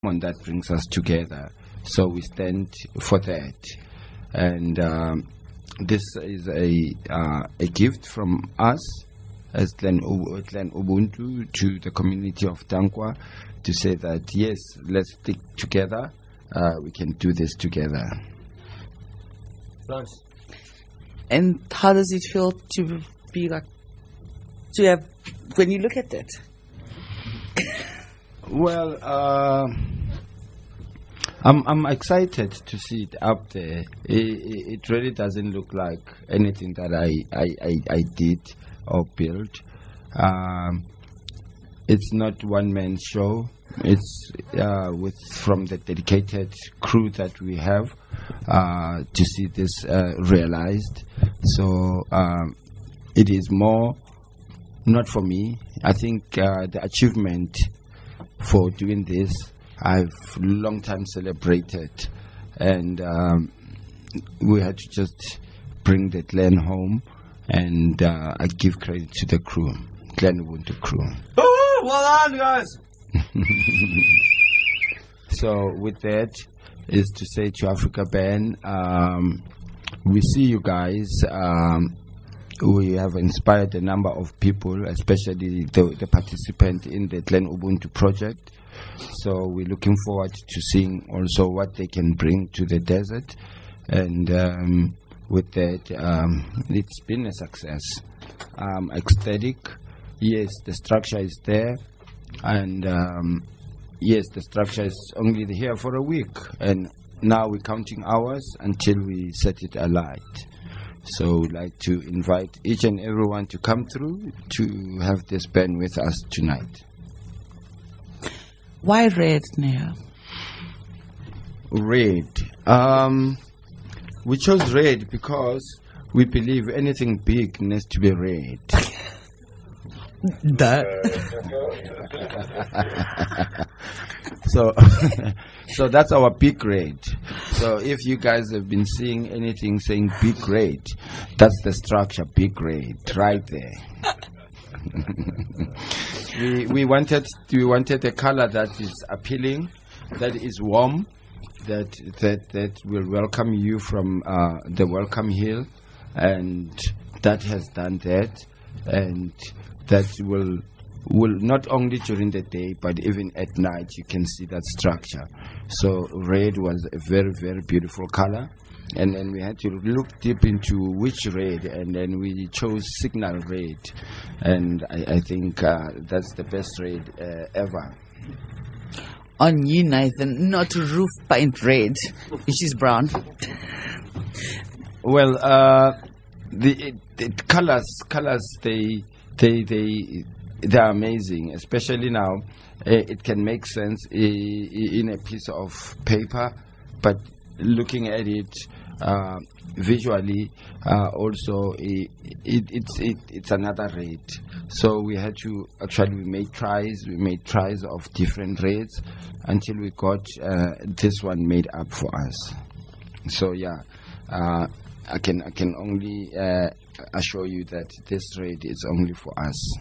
common that brings us together. So we stand for that. And this is a gift from us as Clan Ubuntu to the community of Tankwa to say that, yes, let's stick together. We can do this together. Nice. And how does it feel to be like, to have, when you look at it? Well, I'm excited to see it up there. It really doesn't look like anything that I did or built. It's not one man show. It's from the dedicated crew that we have to see this realized. So it is more not for me. I think the achievement for doing this, I've long time celebrated, and we had to just bring the clan home, and I give credit to the crew, Clan Ubuntu crew. Oh, well done, guys. So with that is to say to Africa Band, we see you guys. We have inspired a number of people, especially the participant in the Clan Ubuntu project. So we're looking forward to seeing also what they can bring to the desert. And with that, it's been a success. Ecstatic. Yes, the structure is there. And yes, the structure is only here for a week. And now we're counting hours until we set it alight. So we'd like to invite each and everyone to come through to have this band with us tonight. Why red now? Red. We chose red because we believe anything big needs to be red. So that's our big red. So if you guys have been seeing anything saying big red, that's the structure, big red, right there. we wanted a color that is appealing, that is warm, that will welcome you from the welcome hill, and that has done that, and that will not only during the day but even at night you can see that structure. So red was a very, very beautiful color, and then we had to look deep into which red, and then we chose signal red, and I think that's the best red ever. On you, Nathan, not roof paint red, which is brown. Well, the colors they're amazing, especially now. It can make sense in a piece of paper, but looking at it visually, also it's another red. So we had to we made tries of different reds until we got this one made up for us. So yeah, I can only assure you that this red is only for us.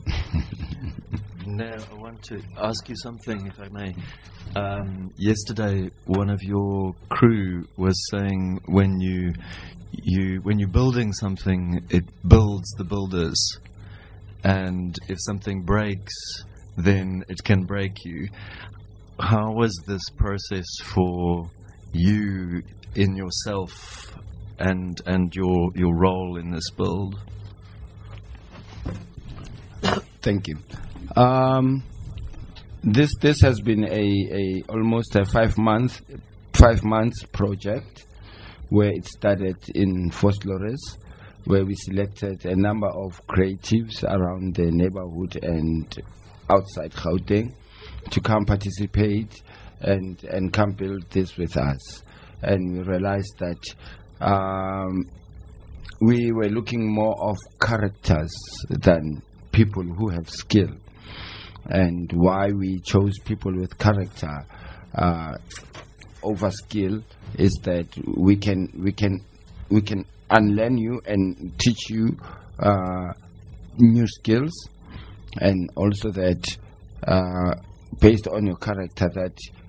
Now, I want to ask you something, if I may. Yesterday, one of your crew was saying when you're building something, it builds the builders, and if something breaks, then it can break you. How was this process for you in yourself and your role in this build? Thank you. This has been a almost a 5 months project, where it started in Vosloorus, where we selected a number of creatives around the neighborhood and outside Gauteng to come participate and come build this with us. And we realized that we were looking more of characters than people who have skill. And why we chose people with character over skill is that we can unlearn you and teach you new skills, and also that based on your character, that